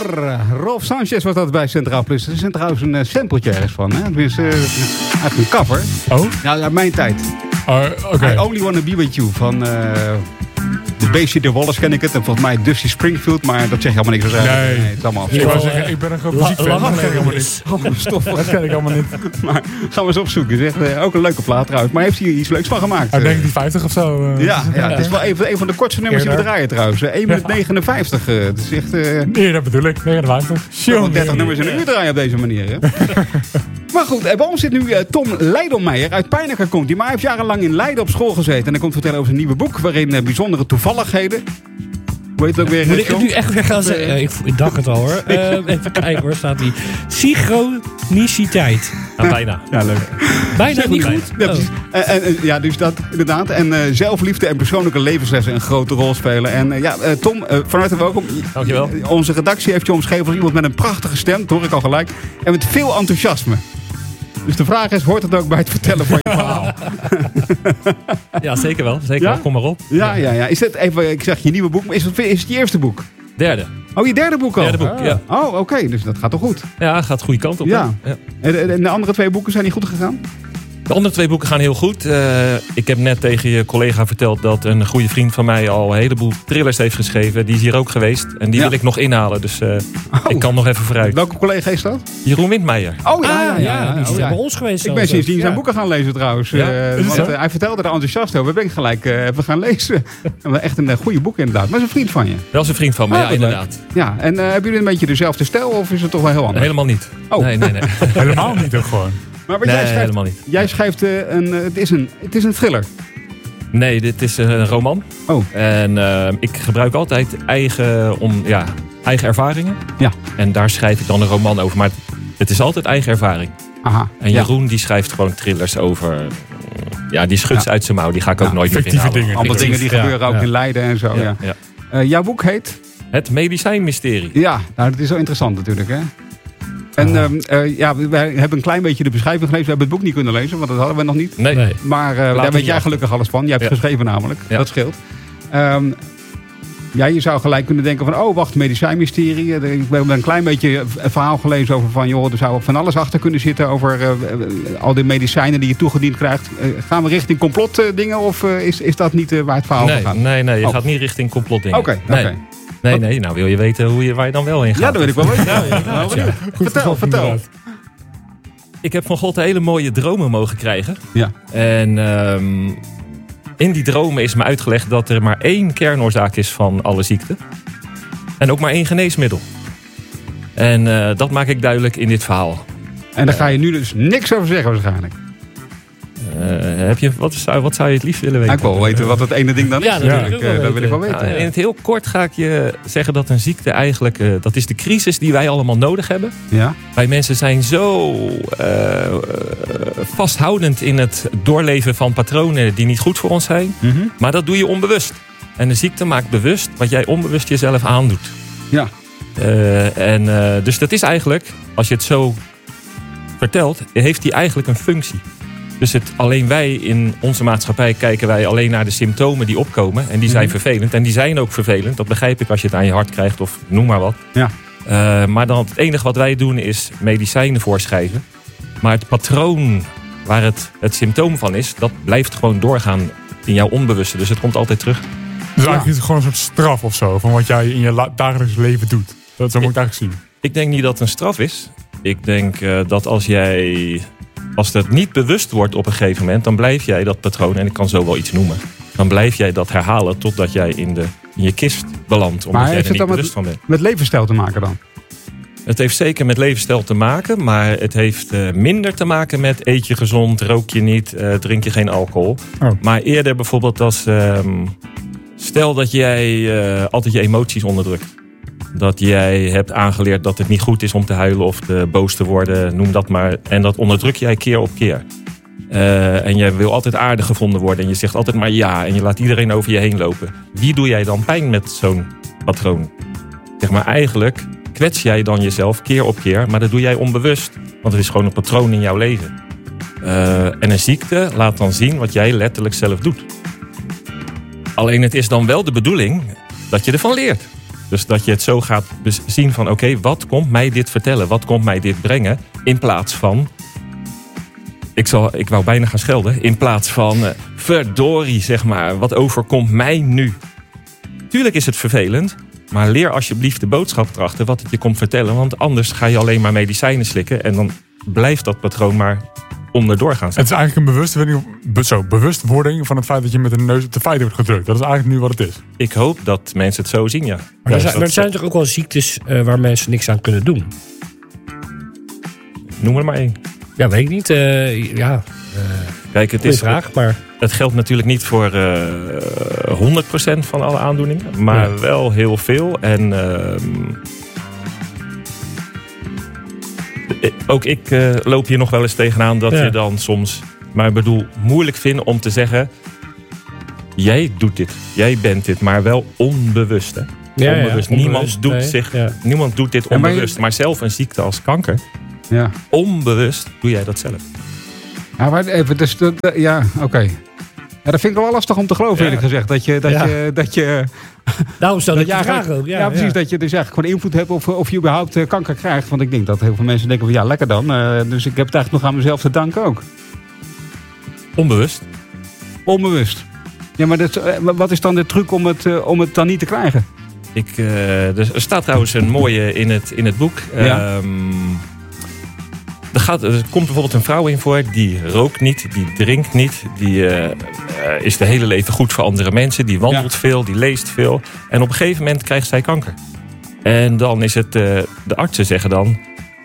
Rolf Sanchez was dat bij Centraal Plus. Er is trouwens een sampletje ergens van. Hè? Tenminste, uit een cover. Oh? Ja, uit mijn tijd. Okay. I Only Wanna Be With You van de Beastie de Wallace ken ik het. En volgens mij Dusty Springfield, maar dat zeg je allemaal niks. Nee, het is allemaal ik wou zeggen, ik ben een groot muziekfan. Dat ken ik allemaal niet. Dat ken ik allemaal niet. Maar gaan we eens opzoeken. Het is echt ook een leuke plaat trouwens. Maar heeft hij iets leuks van gemaakt? Uit 1950 of zo. Ja, het is wel een van de kortste nummers die we draaien trouwens. 1 minuut 59. Het is echt... Nee, dat bedoel ik. 59. Gewoon 30 nummers in een uur draaien op deze manier. Hè? Maar goed, bij ons zit nu Tom Leidelmeijer. Uit Pijnacker komt hij. Maar hij heeft jarenlang in Leiden op school gezeten. En hij komt vertellen over zijn nieuwe boek. Waarin bijzondere toevalligheden... Hoe heet het ook weer? Moet ik het nu echt weer gaan zeggen? Ik dacht het al hoor. Even kijken hoor, staat die. Synchroniciteit. Nou, bijna. Ja, leuk. Bijna niet goed. Ja, precies. Ja, dus dat inderdaad. En zelfliefde en persoonlijke levenslessen een grote rol spelen. En Tom, van harte welkom. Dankjewel. Onze redactie heeft je omschreven als iemand met een prachtige stem. Dat hoor ik al gelijk. En met veel enthousiasme. Dus de vraag is, hoort het ook bij het vertellen van je verhaal? Ja, zeker wel. Zeker wel. Kom maar op. Ja. Is dit even, ik zeg je nieuwe boek, maar is het je eerste boek? Derde. Oh, je derde boek al? Derde boek, ja. Oh, oké. Dus dat gaat toch goed? Ja, gaat de goede kant op. Ja. En de andere 2 boeken zijn niet goed gegaan? De andere 2 boeken gaan heel goed. Ik heb net tegen je collega verteld dat een goede vriend van mij al een heleboel thrillers heeft geschreven. Die is hier ook geweest. En die wil ik nog inhalen. Dus ik kan nog even vooruit. Welke collega is dat? Jeroen Windmeijer. Oh ja. Die is bij ons geweest. Ik ben sindsdien zijn boeken gaan lezen trouwens. Ja? Hij vertelde er enthousiast over. Ben ik gelijk even gaan lezen. Echt een goede boek inderdaad. Maar is een vriend van je? Wel een vriend van me, ja inderdaad. Ja, en hebben jullie een beetje dezelfde stijl of is het toch wel heel anders? Helemaal niet. Oh. Nee. Helemaal niet ook gewoon. Maar wat helemaal niet. Jij schrijft het is een thriller. Nee, dit is een roman. Oh. En ik gebruik altijd eigen ervaringen. Ja. En daar schrijf ik dan een roman over. Maar het is altijd eigen ervaring. Aha. En Jeroen die schrijft gewoon thrillers over... die schudt uit zijn mouw. Die ga ik ook nooit meer inhalen. Dingen. Allemaal dingen die gebeuren ook in Leiden en zo. Ja. Jouw boek heet? Het medicijnmysterie. Ja, nou dat is zo interessant natuurlijk hè. En wij hebben een klein beetje de beschrijving gelezen. We hebben het boek niet kunnen lezen, want dat hadden we nog niet. Nee. Maar daar weet jij gelukkig alles van. Jij hebt geschreven namelijk. Ja. Dat scheelt. Je zou gelijk kunnen denken van... Oh, wacht, medicijnmysterie. Ik heb een klein beetje een verhaal gelezen over van... Joh, er zou van alles achter kunnen zitten over al die medicijnen die je toegediend krijgt. Gaan we richting complotdingen of is dat niet waar het verhaal over gaat? Nee. Je gaat niet richting complotdingen. Oké. Nee. Nou wil je weten waar je dan wel in gaat. Ja, dat weet ik wel weten. Vertel. Ik heb van God hele mooie dromen mogen krijgen. Ja. En in die dromen is me uitgelegd dat er maar 1 kernoorzaak is van alle ziekten. En ook maar 1 geneesmiddel. En dat maak ik duidelijk in dit verhaal. En daar ga je nu dus niks over zeggen waarschijnlijk. Wat zou je het liefst willen weten? Ik wil weten wat het ene ding dan is. Dat wil ik wel weten. In het heel kort ga ik je zeggen dat een ziekte eigenlijk... dat is de crisis die wij allemaal nodig hebben. Ja. Wij mensen zijn zo vasthoudend in het doorleven van patronen die niet goed voor ons zijn. Mm-hmm. Maar dat doe je onbewust. En de ziekte maakt bewust wat jij onbewust jezelf aandoet. Ja. Dus dat is eigenlijk, als je het zo vertelt, heeft die eigenlijk een functie. Dus alleen wij in onze maatschappij kijken wij alleen naar de symptomen die opkomen. En die zijn vervelend. En die zijn ook vervelend. Dat begrijp ik als je het aan je hart krijgt of noem maar wat. Ja. Maar dan het enige wat wij doen is medicijnen voorschrijven. Maar het patroon waar het symptoom van is, dat blijft gewoon doorgaan in jouw onbewuste. Dus het komt altijd terug. Dus eigenlijk is het gewoon een soort straf of zo. Van wat jij in je dagelijks leven doet. Dat zo moet ik eigenlijk zien. Ik denk niet dat het een straf is. Ik denk dat als dat niet bewust wordt op een gegeven moment, dan blijf jij dat patroon, en ik kan zo wel iets noemen, dan blijf jij dat herhalen totdat jij in je kist belandt. Omdat jij er niet bewust van bent. Met levensstijl te maken dan? Het heeft zeker met levensstijl te maken, maar het heeft minder te maken met eet je gezond, rook je niet, drink je geen alcohol. Oh. Maar eerder bijvoorbeeld als stel dat jij altijd je emoties onderdrukt. Dat jij hebt aangeleerd dat het niet goed is om te huilen of boos te worden, noem dat maar. En dat onderdruk jij keer op keer. En jij wil altijd aardig gevonden worden en je zegt altijd maar ja. En je laat iedereen over je heen lopen. Wie doe jij dan pijn met zo'n patroon? Zeg maar eigenlijk kwets jij dan jezelf keer op keer, maar dat doe jij onbewust. Want het is gewoon een patroon in jouw leven. En een ziekte laat dan zien wat jij letterlijk zelf doet. Alleen het is dan wel de bedoeling dat je ervan leert. Dus dat je het zo gaat zien van oké, wat komt mij dit vertellen? Wat komt mij dit brengen? In plaats van, ik wou bijna gaan schelden. In plaats van, verdorie zeg maar, wat overkomt mij nu? Tuurlijk is het vervelend. Maar leer alsjeblieft de boodschap erachter wat het je komt vertellen. Want anders ga je alleen maar medicijnen slikken. En dan blijft dat patroon maar onderdoor gaan. Het is eigenlijk een bewustwording van het feit dat je met de neus op de feiten wordt gedrukt. Dat is eigenlijk nu wat het is. Ik hoop dat mensen het zo zien, ja. Maar er zijn toch ook wel ziektes waar mensen niks aan kunnen doen? Noem er maar één. Ja, weet ik niet. Kijk, het goeie is vraag, maar... Het geldt natuurlijk niet voor 100% van alle aandoeningen. Maar wel heel veel. En ook ik loop hier nog wel eens tegenaan dat je dan soms... Maar ik bedoel, moeilijk vinden om te zeggen... Jij doet dit, jij bent dit, maar wel onbewust. Hè? Ja, onbewust. Niemand doet dit onbewust. Maar zelf een ziekte als kanker... Ja. Onbewust doe jij dat zelf. Ja, maar even, dus oké. Ja, dat vind ik wel lastig om te geloven, eerlijk gezegd. Dat je Daarom stel ik je de vraag ook. Ja, precies. Dat je dus eigenlijk gewoon invloed hebt of je überhaupt kanker krijgt. Want ik denk dat heel veel mensen denken van ja, lekker dan. Dus ik heb het eigenlijk nog aan mezelf te danken ook. Onbewust? Onbewust. Ja, maar wat is dan de truc om het dan niet te krijgen? Er staat trouwens een mooie in het boek. Ja. Er komt bijvoorbeeld een vrouw in voor die rookt niet, die drinkt niet, die is de hele leven goed voor andere mensen, die wandelt veel, die leest veel. En op een gegeven moment krijgt zij kanker. En dan is het, de artsen zeggen dan...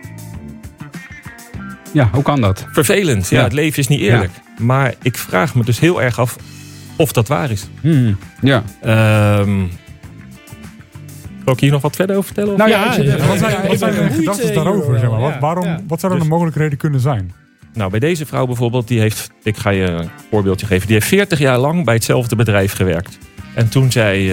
Ja, hoe kan dat? Vervelend, ja, het leven is niet eerlijk. Ja. Maar ik vraag me dus heel erg af of dat waar is. Ja. Zal ik hier nog wat verder over vertellen? Nou wat zijn de gedachten daarover? Zeg maar? Wat zou dan een mogelijke reden kunnen zijn? Nou, bij deze vrouw bijvoorbeeld, ik ga je een voorbeeldje geven. Die heeft 40 jaar lang bij hetzelfde bedrijf gewerkt. En toen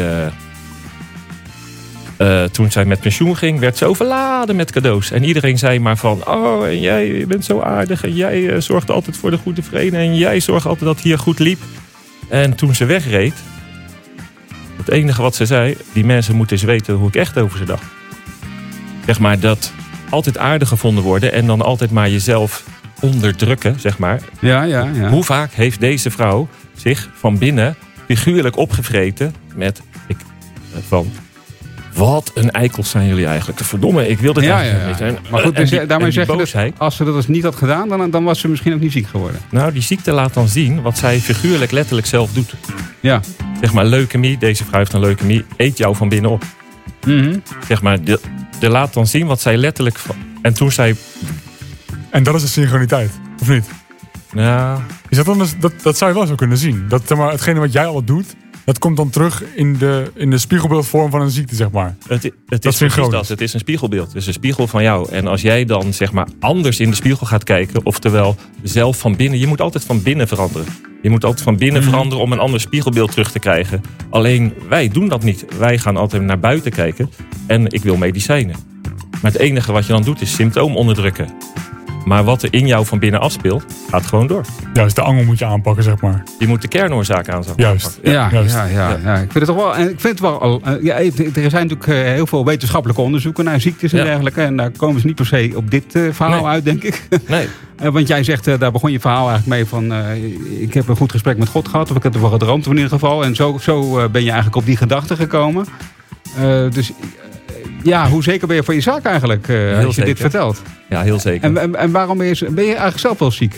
zij met pensioen ging, werd ze overladen met cadeaus. En iedereen zei maar van, oh, en jij bent zo aardig. En jij zorgt altijd voor de goede vrede. En jij zorgt altijd dat het hier goed liep. En toen ze wegreed... Het enige wat ze zei, die mensen moeten eens weten hoe ik echt over ze dacht. Zeg maar, dat altijd aardig gevonden worden en dan altijd maar jezelf onderdrukken, zeg maar. Ja. Hoe vaak heeft deze vrouw zich van binnen figuurlijk opgevreten met van... Wat een eikels zijn jullie eigenlijk. Verdomme, ik wil dit eigenlijk niet. En, maar goed, daarmee zeg je boosheid, dat als ze dat dus niet had gedaan, dan was ze misschien ook niet ziek geworden. Nou, die ziekte laat dan zien wat zij figuurlijk letterlijk zelf doet. Ja. Zeg maar, leukemie, deze vrouw heeft een leukemie, eet jou van binnen op. Mm-hmm. Zeg maar, de laat dan zien wat zij letterlijk... En toen zij... En dat is de synchroniteit, of niet? Ja. Is dat dan dat zou je wel zo kunnen zien. Dat maar, hetgene wat jij al doet, dat komt dan terug in de spiegelbeeldvorm van een ziekte, zeg maar. Het is precies dat. Het is een spiegelbeeld. Het is een spiegel van jou. En als jij dan zeg maar anders in de spiegel gaat kijken, oftewel zelf van binnen. Je moet altijd van binnen veranderen. Je moet altijd van binnen veranderen om een ander spiegelbeeld terug te krijgen. Alleen wij doen dat niet. Wij gaan altijd naar buiten kijken. En ik wil medicijnen. Maar het enige wat je dan doet is symptoom onderdrukken. Maar wat er in jou van binnen afspeelt, gaat gewoon door. Juist, de angel moet je aanpakken, zeg maar. Je moet de kernoorzaak aanpakken. Juist. Ja. Ik vind het toch wel. En ik vind het wel. Er zijn natuurlijk heel veel wetenschappelijke onderzoeken naar ziektes en dergelijke. En daar komen ze niet per se op dit verhaal uit, denk ik. Nee. Want jij zegt, daar begon je verhaal eigenlijk mee van... ik heb een goed gesprek met God gehad, of ik heb ervan gedroomd in ieder geval. En zo ben je eigenlijk op die gedachte gekomen. Dus ja, hoe zeker ben je van je zaak eigenlijk als je dit vertelt? Ja, heel zeker. En waarom ben je eigenlijk zelf wel ziek?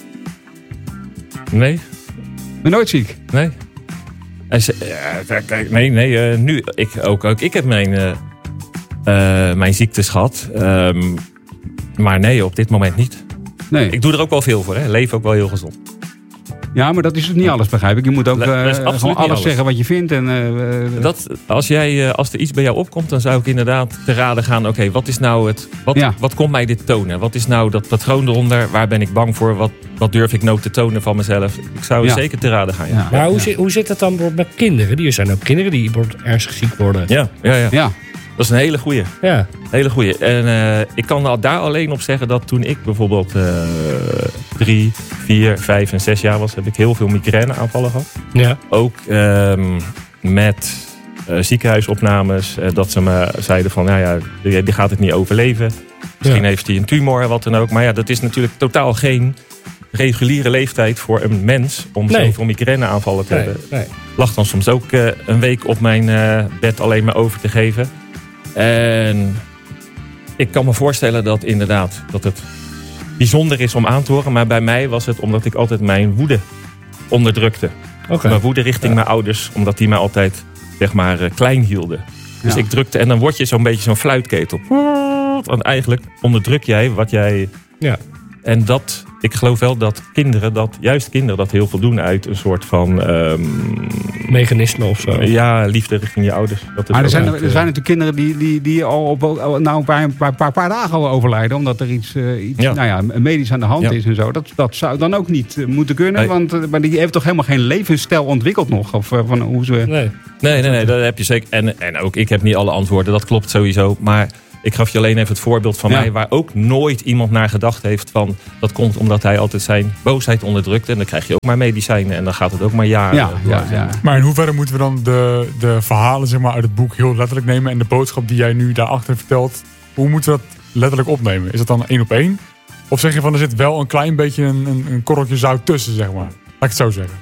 Nee. Ben je nooit ziek? Nee. Nu ik ook. Ik heb mijn ziektes gehad. Maar nee, op dit moment niet. Nee. Ik doe er ook wel veel voor. Hè. Leef ook wel heel gezond. Ja, maar dat is dus niet alles, begrijp ik. Je moet ook gewoon alles zeggen wat je vindt. En, als er iets bij jou opkomt, dan zou ik inderdaad te raden gaan. Oké, wat is nou wat komt mij dit tonen? Wat is nou dat patroon eronder? Waar ben ik bang voor? Wat durf ik nou te tonen van mezelf? Ik zou zeker te raden gaan. Ja. Maar hoe zit het dan met kinderen? Er zijn ook kinderen die ernstig ziek worden. Ja. Dat is een hele goeie. Ja. Hele goeie. En ik kan daar alleen op zeggen dat toen ik bijvoorbeeld 3, 4, 5 en 6 jaar was, heb ik heel veel migraineaanvallen gehad. Ja. Ook met ziekenhuisopnames. Dat ze me zeiden van, die gaat het niet overleven. Misschien heeft hij een tumor, wat dan ook. Maar ja, dat is natuurlijk totaal geen reguliere leeftijd voor een mens om zoveel migraineaanvallen te hebben. Nee. Lag dan soms ook een week op mijn bed alleen maar over te geven. En ik kan me voorstellen dat inderdaad dat het bijzonder is om aan te horen. Maar bij mij was het omdat ik altijd mijn woede onderdrukte. Mijn woede richting mijn ouders, omdat die mij altijd zeg maar klein hielden. Dus ik drukte en dan word je zo'n beetje zo'n fluitketel. Want eigenlijk onderdruk jij wat jij... Ja. En ik geloof wel dat kinderen dat heel veel doen uit een soort van... mechanisme of zo. Ja, liefde richting je ouders. Maar er zijn natuurlijk kinderen die al bij een paar dagen al overlijden. Omdat er iets medisch aan de hand is en zo. Dat zou dan ook niet moeten kunnen. Nee. Want die heeft toch helemaal geen levensstijl ontwikkeld nog? Of van hoe ze... Nee, dat heb je zeker. En ook ik heb niet alle antwoorden. Dat klopt sowieso. Maar... Ik gaf je alleen even het voorbeeld van mij... waar ook nooit iemand naar gedacht heeft van... dat komt omdat hij altijd zijn boosheid onderdrukt... en dan krijg je ook maar medicijnen... en dan gaat het ook maar jaren. Ja. Maar in hoeverre moeten we dan de verhalen zeg maar, uit het boek heel letterlijk nemen... en de boodschap die jij nu daarachter vertelt... hoe moeten we dat letterlijk opnemen? Is dat dan 1 op 1? Of zeg je van er zit wel een klein beetje een korreltje zout tussen, zeg maar? Laat ik het zo zeggen.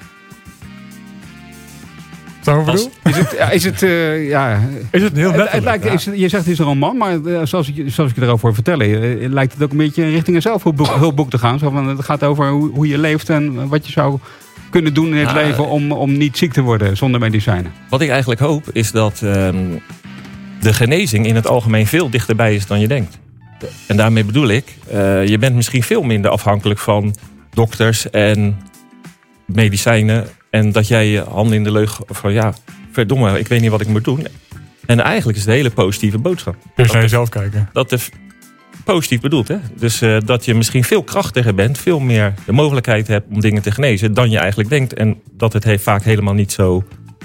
Is het heel letterlijk? Je zegt het is een roman, maar zoals ik je erover hoor vertellen... lijkt het ook een beetje richting een zelfhulpboek te gaan. Zo van, het gaat over hoe je leeft en wat je zou kunnen doen in het leven... om niet ziek te worden zonder medicijnen. Wat ik eigenlijk hoop is dat de genezing in het algemeen veel dichterbij is dan je denkt. En daarmee bedoel ik, je bent misschien veel minder afhankelijk van dokters en medicijnen... En dat jij je handen in de leug van verdomme, ik weet niet wat ik moet doen. En eigenlijk is het een hele positieve boodschap. Dus naar jezelf kijken. Dat is positief bedoeld, hè? Dus dat je misschien veel krachtiger bent, veel meer de mogelijkheid hebt om dingen te genezen dan je eigenlijk denkt. En dat het vaak helemaal niet zo...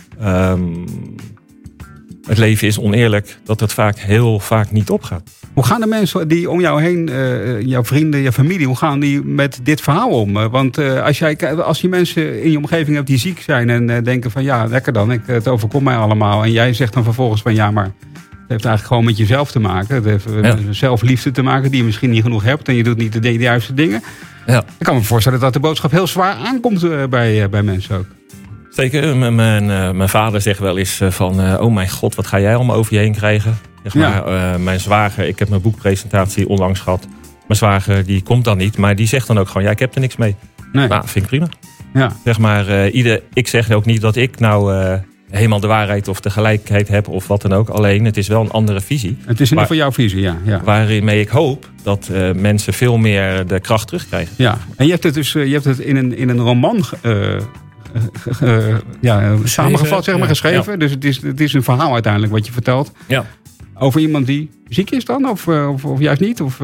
het leven is oneerlijk, dat het heel vaak niet opgaat. Hoe gaan de mensen die om jou heen, jouw vrienden, je familie, hoe gaan die met dit verhaal om? Want als je mensen in je omgeving hebt die ziek zijn en denken van lekker dan, het overkomt mij allemaal. En jij zegt dan vervolgens van maar het heeft eigenlijk gewoon met jezelf te maken. Het heeft met zelfliefde te maken die je misschien niet genoeg hebt en je doet niet de juiste dingen. Ja. Ik kan me voorstellen dat de boodschap heel zwaar aankomt bij mensen ook. Zeker, mijn vader zegt wel eens van... oh mijn god, wat ga jij allemaal over je heen krijgen? Zeg maar, mijn zwager, ik heb mijn boekpresentatie onlangs gehad. Mijn zwager, die komt dan niet. Maar die zegt dan ook gewoon, ik heb er niks mee. Nee. Nou, vind ik prima. Ja. Zeg maar, ik zeg ook niet dat ik nou helemaal de waarheid of de gelijkheid heb of wat dan ook. Alleen, het is wel een andere visie. Het is in ieder geval jouw visie, ja. Waarmee ik hoop dat mensen veel meer de kracht terugkrijgen. Ja, en je hebt het in een roman... samengevat, zeg maar, geschreven. Ja. Dus het is een verhaal uiteindelijk wat je vertelt. Ja. Over iemand die ziek is dan? Of juist niet? Of,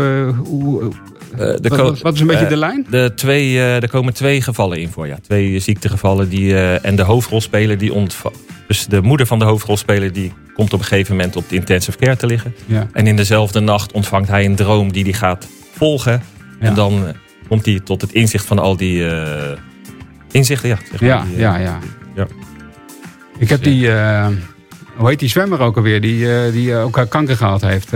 wat is een beetje de lijn? Er komen 2 gevallen in voor. Ja. 2 ziektegevallen. En de hoofdrolspeler dus de moeder van de hoofdrolspeler die komt op een gegeven moment op de intensive care te liggen. Ja. En in dezelfde nacht ontvangt hij een droom die hij gaat volgen. Ja. En dan komt hij tot het inzicht van al die... inzichten, ja. Zeg maar, ja. Ik heb hoe heet die zwemmer ook alweer? Die ook kanker gehad heeft.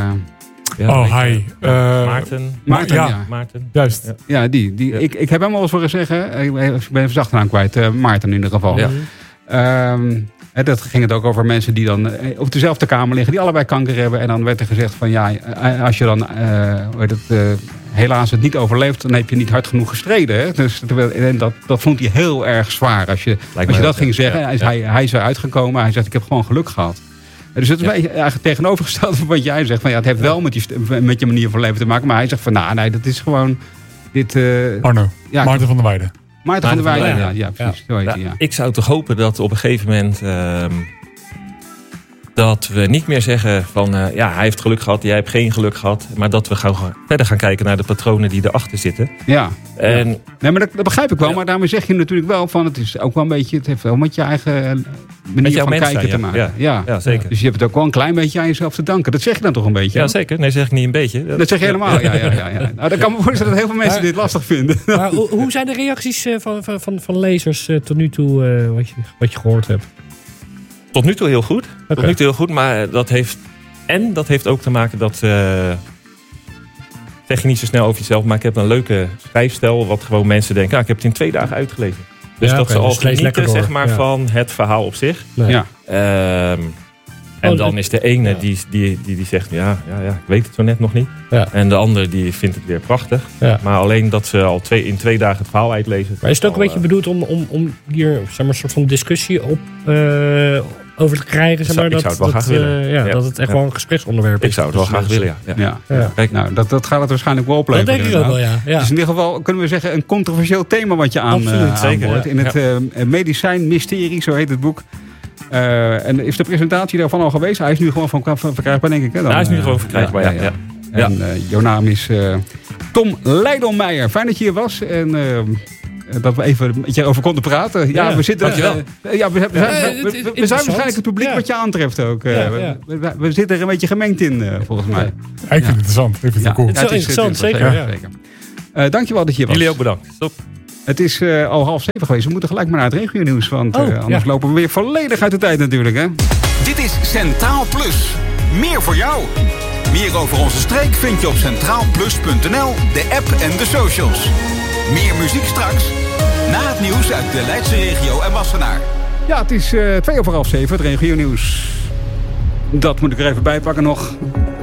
Maarten. Maarten. Juist. Ja, die. Ja. Ik heb hem al eens voor zeggen. Ik ben even zacht aan kwijt. Maarten in ieder geval. Ja. Dat ging het ook over mensen die dan op dezelfde kamer liggen. Die allebei kanker hebben. En dan werd er gezegd van als je dan helaas het niet overleeft, dan heb je niet hard genoeg gestreden. Hè? Dus dat vond hij heel erg zwaar. Als je dat ging zeggen, hij is eruit gekomen. Hij zegt, ik heb gewoon geluk gehad. Dus het is eigenlijk tegenovergesteld van wat jij zegt. Van, het heeft wel met je manier van leven te maken. Maar hij zegt van, nee, dat is gewoon... Arno, Maarten van der Weijden. Maarten van der Weijden, ja, precies. Zo heet hij, ja. Ik zou toch hopen dat op een gegeven moment... dat we niet meer zeggen van... hij heeft geluk gehad, jij hebt geen geluk gehad. Maar dat we verder gaan kijken naar de patronen die erachter zitten. Ja. Nee, maar dat begrijp ik wel. Ja. Maar daarmee zeg je natuurlijk wel van... het is ook wel een beetje... het heeft wel met je eigen manier van kijken te maken. Ja, zeker. Dus je hebt het ook wel een klein beetje aan jezelf te danken. Dat zeg je dan toch een beetje? Ja, zeker. Nee, zeg ik niet een beetje. Dat zeg je helemaal, ja. Nou, dan kan me voorstellen dat heel veel mensen dit lastig vinden. Maar hoe zijn de reacties van lezers tot nu toe wat je gehoord hebt? Tot nu toe heel goed. Tot nu toe heel goed, maar dat heeft ook te maken dat... zeg je niet zo snel over jezelf, maar ik heb een leuke schrijfstijl... wat gewoon mensen denken, ik heb het in 2 dagen uitgelezen. Dus dat ze al genieten zeg maar, van het verhaal op zich. Nee. Ja. En dan is de ene die zegt, ja, ik weet het zo net nog niet. Ja. En de ander die vindt het weer prachtig. Ja. Maar alleen dat ze al in 2 dagen het verhaal uitlezen. Maar is het ook een beetje bedoeld om hier zeg maar, een soort van discussie over te krijgen? Zeg maar, ik zou het wel graag willen. Dat het echt wel een gespreksonderwerp is. Ik zou het wel graag willen, ja. Kijk, nou, dat gaat het waarschijnlijk wel opleveren. Dat denk ik ook wel, ja. Dus in ieder geval kunnen we zeggen een controversieel thema wat je aanboort. In het medicijn-mysterie, zo heet het boek. En is de presentatie daarvan al geweest? Hij is nu gewoon van verkrijgbaar, denk ik. Hè? Hij is nu gewoon verkrijgbaar, ja. En jouw naam is Tom Leidelmeijer. Fijn dat je hier was. En dat we even met je over konden praten. Ja, we zitten. We zijn waarschijnlijk het publiek wat je aantreft ook. We zitten er een beetje gemengd in, volgens mij. Ik vind het interessant. Ik vind het cool. Het is interessant, zeker. Dankjewel dat je hier was. Jullie ook bedankt. Stop. Het is al 6:30 geweest. We moeten gelijk maar naar het regio-nieuws. Want anders lopen we weer volledig uit de tijd natuurlijk. Hè? Dit is Centraal Plus. Meer voor jou. Meer over onze streek vind je op centraalplus.nl, de app en de socials. Meer muziek straks. Na het nieuws uit de Leidse regio en Wassenaar. Ja, het is 7:02, het regio-nieuws. Dat moet ik er even bij pakken nog.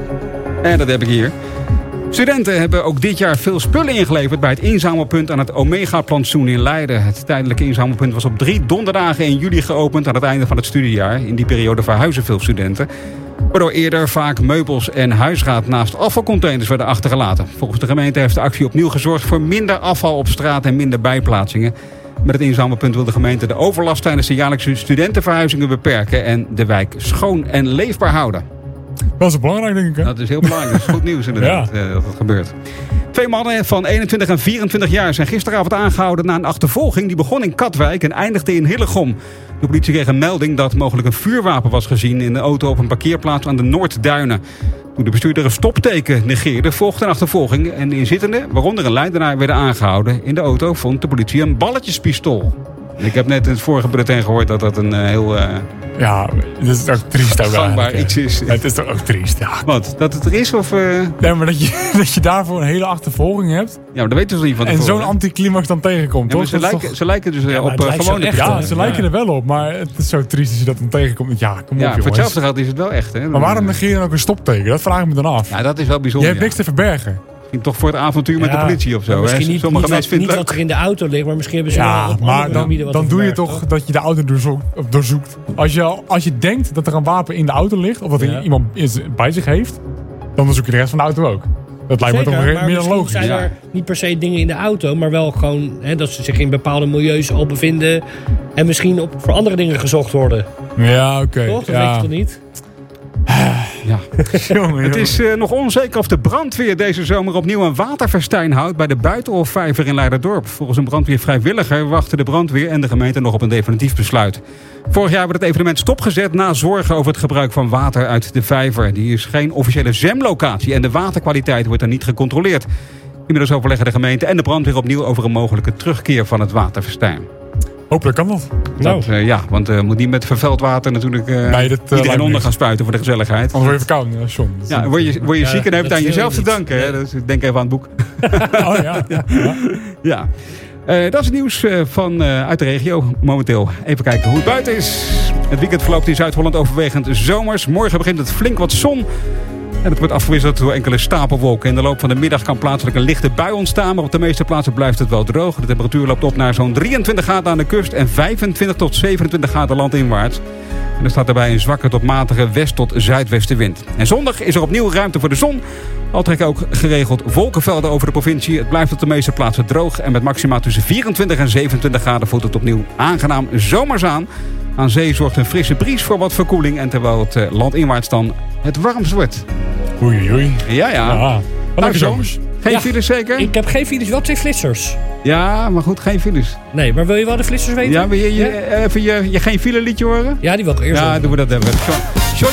En dat heb ik hier. Studenten hebben ook dit jaar veel spullen ingeleverd bij het inzamelpunt aan het Omega-plantsoen in Leiden. Het tijdelijke inzamelpunt was op 3 donderdagen in juli geopend aan het einde van het studiejaar. In die periode verhuizen veel studenten, waardoor eerder vaak meubels en huisraad naast afvalcontainers werden achtergelaten. Volgens de gemeente heeft de actie opnieuw gezorgd voor minder afval op straat en minder bijplaatsingen. Met het inzamelpunt wil de gemeente de overlast tijdens de jaarlijkse studentenverhuizingen beperken en de wijk schoon en leefbaar houden. Dat is belangrijk, denk ik. Hè? Dat is heel belangrijk. Dat is goed nieuws inderdaad dat dat gebeurt. 2 mannen van 21 en 24 jaar zijn gisteravond aangehouden na een achtervolging die begon in Katwijk en eindigde in Hillegom. De politie kreeg een melding dat mogelijk een vuurwapen was gezien in de auto op een parkeerplaats aan de Noordduinen. Toen de bestuurder een stopteken negeerde, volgde een achtervolging en de inzittenden, waaronder een Leidenaar, werden aangehouden. In de auto vond de politie een balletjespistool. En ik heb net in het vorige bulletin gehoord dat dat een heel... Ja, dat is ook triest. Gangbaar iets is. Het is toch ook triest, ja. Wat? Dat het er is? Of, Nee, maar dat je daarvoor een hele achtervolging hebt. Ja, maar dat weten ze niet van tevoren. En zo'n anticlimax dan tegenkomt, ja, toch? Ze lijken dus op gewone... Ja, ze lijken er wel op. Maar het is zo triest als je dat dan tegenkomt. Ja, kom op, jongens. Voor hetzelfde geld is het wel echt, hè. Maar waarom negeer je dan ook een stopteken? Dat vraag ik me dan af. Ja, dat is wel bijzonder. Je hebt niks te verbergen. Toch voor het avontuur met de politie of zo. Misschien hè? niet, sommige mensen vinden niet het wat er in de auto ligt, maar misschien hebben ze maar dan doe je toch dat je de auto doorzoekt. Als je denkt dat er een wapen in de auto ligt, of dat iemand bij zich heeft, dan onderzoek je de rest van de auto ook. Dat lijkt me toch meer dan logisch. Zijn er niet per se dingen in de auto, maar wel gewoon dat ze zich in bepaalde milieus al bevinden en misschien voor andere dingen gezocht worden. Ja, oké. Toch? Dat weet je toch niet? Ja. Het is nog onzeker of de brandweer deze zomer opnieuw een waterfestijn houdt bij de Buitenhofvijver in Leiderdorp. Volgens een brandweervrijwilliger wachten de brandweer en de gemeente nog op een definitief besluit. Vorig jaar werd het evenement stopgezet na zorgen over het gebruik van water uit de vijver. Die is geen officiële zwemlocatie en de waterkwaliteit wordt er niet gecontroleerd. Inmiddels overleggen de gemeente en de brandweer opnieuw over een mogelijke terugkeer van het waterfestijn. Hopelijk kan dat. Want moet niet met vervuild water natuurlijk iedereen onder gaan spuiten voor de gezelligheid. Anders word je verkouden, John. Ja, word je ziek en heb je het aan jezelf te danken. Hè? Dus denk even aan het boek. Oh ja. Dat is het nieuws uit de regio momenteel. Even kijken hoe het buiten is. Het weekend verloopt in Zuid-Holland overwegend zomers. Morgen begint het flink wat zon. En het wordt afgewisseld door enkele stapelwolken. In de loop van de middag kan plaatselijk een lichte bui ontstaan. Maar op de meeste plaatsen blijft het wel droog. De temperatuur loopt op naar zo'n 23 graden aan de kust. En 25 tot 27 graden landinwaarts. En er staat daarbij een zwakke tot matige west- tot zuidwestenwind. En zondag is er opnieuw ruimte voor de zon. Al trekken ook geregeld wolkenvelden over de provincie. Het blijft op de meeste plaatsen droog. En met maxima tussen 24 en 27 graden voelt het opnieuw aangenaam zomers aan. Aan zee zorgt een frisse bries voor wat verkoeling. En terwijl het landinwaarts dan het warmst wordt. Oei. Ja. Lekker zomers. Geen files zeker? Ik heb geen files, wel 2 flitsers. Ja, maar goed, geen files. Nee, maar wil je wel de flitsers weten? Ja, wil je even je geen file liedje horen? Ja, die wil ik eerst doen we dat even.